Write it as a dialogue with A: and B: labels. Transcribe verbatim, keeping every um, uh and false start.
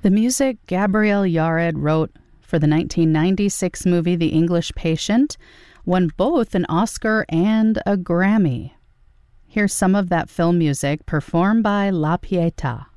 A: The music Gabriel Yared wrote for the nineteen ninety-six movie The English Patient won both an Oscar and a Grammy. Here's some of that film music performed by La Pietà.